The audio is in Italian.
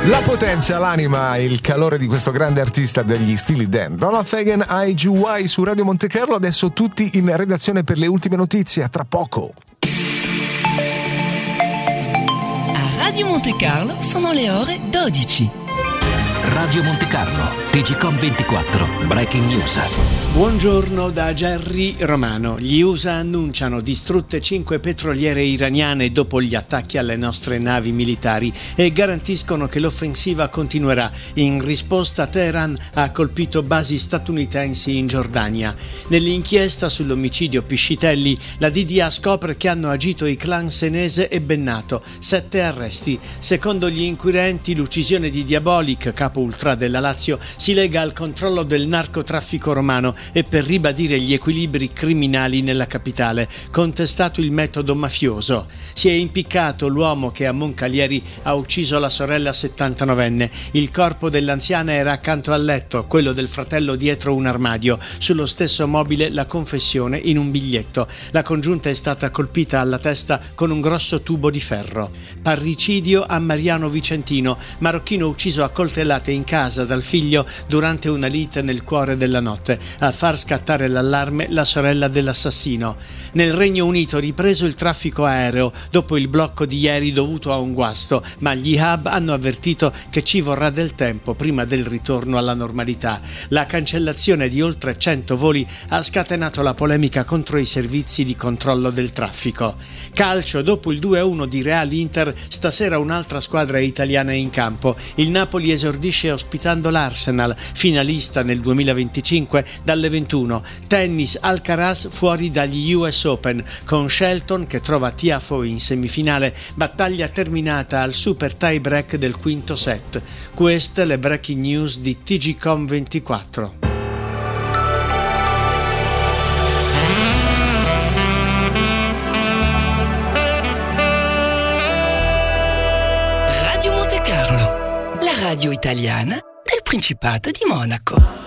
La potenza, l'anima e il calore di questo grande artista degli Steely Dan, Donald Fagen, IGY su Radio Monte Carlo. Adesso tutti in redazione per le ultime notizie, a tra poco. A Radio Monte Carlo sono le ore 12. Radio Monte Carlo, TGcom 24, Breaking News. Buongiorno da Gerry Romano. Gli USA annunciano distrutte 5 petroliere iraniane dopo gli attacchi alle nostre navi militari e garantiscono che l'offensiva continuerà. In risposta, Teheran ha colpito basi statunitensi in Giordania. Nell'inchiesta sull'omicidio Piscitelli, la DDA scopre che hanno agito i clan Senese e Bennato. 7 arresti. Secondo gli inquirenti, l'uccisione di Diabolik, capo ultra della Lazio, si lega al controllo del narcotraffico romano e per ribadire gli equilibri criminali nella capitale, contestato il metodo mafioso. Si è impiccato l'uomo che a Moncalieri ha ucciso la sorella 79enne. Il corpo dell'anziana era accanto al letto, quello del fratello dietro un armadio. Sullo stesso mobile la confessione in un biglietto. La congiunta è stata colpita alla testa con un grosso tubo di ferro. Parricidio a Mariano Vicentino, marocchino ucciso a coltellate in casa dal figlio durante una lite nel cuore della notte. A far scattare l'allarme la sorella dell'assassino. Nel Regno Unito ripreso il traffico aereo dopo il blocco di ieri dovuto a un guasto, ma gli hub hanno avvertito che ci vorrà del tempo prima del ritorno alla normalità. La cancellazione di oltre 100 voli ha scatenato la polemica contro i servizi di controllo del traffico. Calcio, dopo il 2-1 di Real-Inter, stasera un'altra squadra italiana è in campo. Il Napoli esordisce ospitando l'Arsenal, finalista nel 2025, dalle 21. Tennis, Alcaraz fuori dagli US Open, con Shelton che trova Tiafoe in semifinale, battaglia terminata al super tie break del quinto set. Queste le breaking news di TGcom 24. Radio Monte Carlo, la radio italiana del Principato di Monaco.